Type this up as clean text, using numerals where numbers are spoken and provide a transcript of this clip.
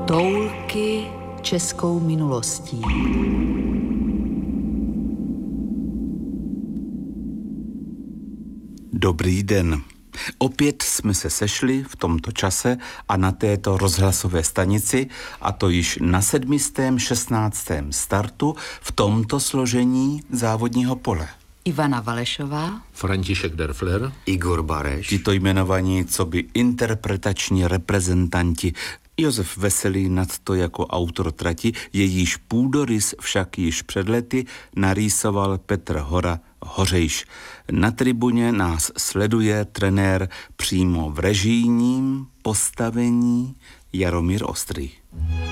Toulky českou minulostí. Dobrý den. Opět jsme se sešli v tomto čase a na této rozhlasové stanici, a to již na 716. startu v tomto složení závodního pole. Ivana Valešová, František Derfler, Igor Bareš. Tito jmenovaní coby interpretační reprezentanti. Josef Veselý nadto jako autor trati, jejíž půdorys však již před lety narýsoval Petr Hora Hořejš. Na tribuně nás sleduje trenér přímo v režijním postavení Jaromír Ostrý.